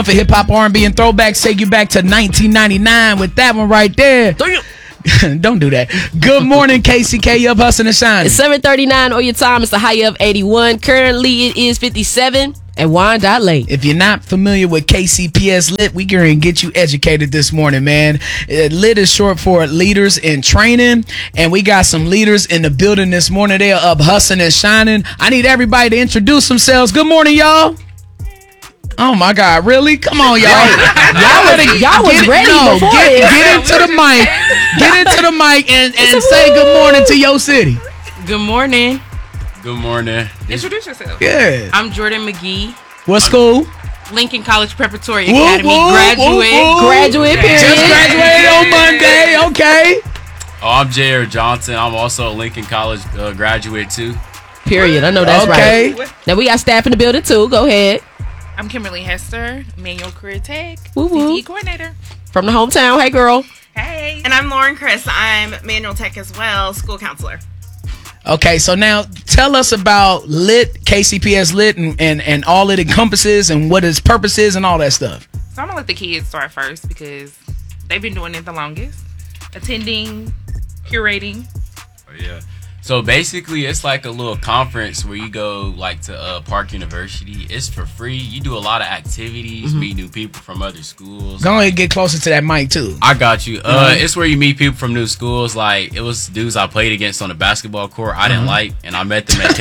for hip hop, R&B, and throwbacks. Take you back to 1999 with that one right there. Don't do that. Good morning, KCK. Up, hustling and shining. It's 7:39 on your time. It's the high of 81. Currently, it is 57 and Wine.late. If you're not familiar with KCPS Lit, we going to get you educated this morning, man. Lit is short for Leaders in Training, and we got some leaders in the building this morning. They are up, hustling and shining. I need everybody to introduce themselves. Good morning, y'all. Oh my God! Really? Come on, y'all! Y'all was ready before get into the mic. Get into the mic and say good morning to your city. Good morning. Good morning. Introduce yourself. Yeah. I'm Jordan McGee. What school? Lincoln College Preparatory Academy graduate. Graduate, period. Just graduated on Monday. Okay. Oh, I'm J.R. Johnson. I'm also a Lincoln College graduate too. Period. I know that's right. Now we got staff in the building too. Go ahead. I'm Kimberly Hester, Manual Career Tech, Woo-woo. CTE coordinator. From the hometown. Hey, girl. Hey. And I'm Lauren Chris. I'm Manual Tech as well, school counselor. Okay, so now tell us about Lit, KCPS Lit, and all it encompasses and what its purpose is and all that stuff. So I'm going to let the kids start first because they've been doing it the longest. Attending, curating. Oh, yeah. So basically, it's like a little conference where you go like to Park University. It's for free. You do a lot of activities, meet new people from other schools. Go ahead and get closer to that mic too. I got you. It's where you meet people from new schools. Like it was dudes I played against on the basketball court I didn't like, and I met them at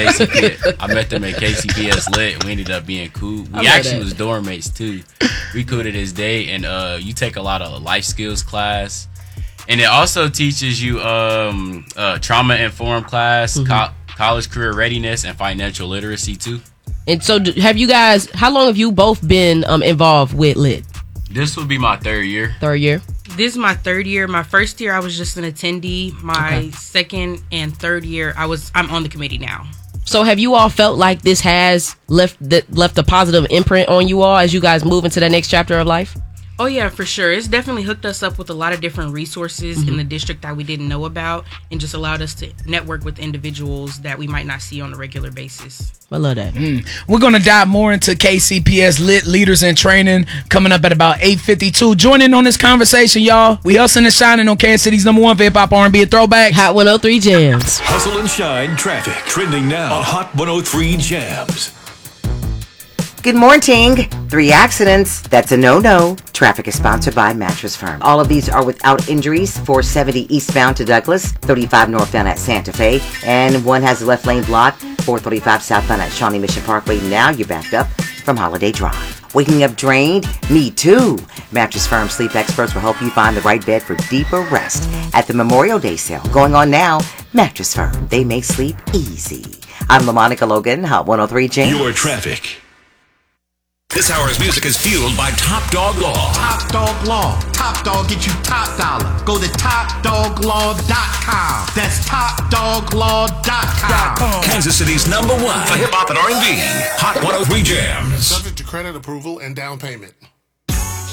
KCPS Lit. And we ended up being cool. We actually was dorm mates too. We cool to this day, and you take a lot of life skills class. And it also teaches you trauma-informed class, college career readiness, and financial literacy, too. And so have you guys, how long have you both been involved with Lit? This will be my third year. Third year? This is my third year. My first year, I was just an attendee. My second and third year, I'm on the committee now. So have you all felt like this has left a positive imprint on you all as you guys move into the next chapter of life? Oh, yeah, for sure. It's definitely hooked us up with a lot of different resources in the district that we didn't know about and just allowed us to network with individuals that we might not see on a regular basis. I love that. We're going to dive more into KCPS Lit Leaders in Training coming up at about 8:52. Join in on this conversation, y'all. We hustling and shining on Kansas City's #1 for hip-hop, R&B, and throwbacks. Hot 103 Jams. Hustle and shine traffic. Trending now on Hot 103 Jams. Good morning. 3 accidents. That's a no-no. Traffic is sponsored by Mattress Firm. All of these are without injuries. 470 eastbound to Douglas, 35 northbound at Santa Fe, and one has a left lane block, 435 southbound at Shawnee Mission Parkway. Now you're backed up from Holiday Drive. Waking up drained? Me too. Mattress Firm sleep experts will help you find the right bed for deeper rest at the Memorial Day sale going on now. Mattress Firm. They make sleep easy. I'm LaMonica Logan, Hot 103 Jams. Your traffic. This hour's music is fueled by Top Dog Law. Top Dog Law. Top Dog get you top dollar. Go to TopDogLaw.com. That's TopDogLaw.com. Kansas City's #1 for hip hop and R&B. Hot 103 Jams. Subject to credit approval and down payment.